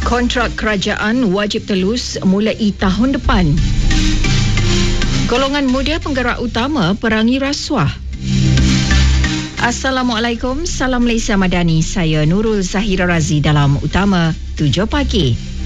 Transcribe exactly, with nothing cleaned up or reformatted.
Kontrak kerajaan wajib telus mulai tahun depan. Golongan muda penggerak utama perangi rasuah. Assalamualaikum, salam Malaysia Madani. Saya Nurul Zahira Razi dalam Utama tujuh Pagi.